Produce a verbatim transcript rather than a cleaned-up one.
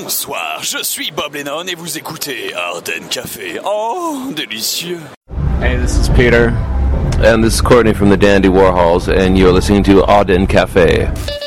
Bonsoir, je suis Bob Lennon et vous écoutez Ardennes Café. Oh, délicieux. Hey, this is Peter. And this is Courtney from the Dandy Warhols, and you're listening to Ardennes Café.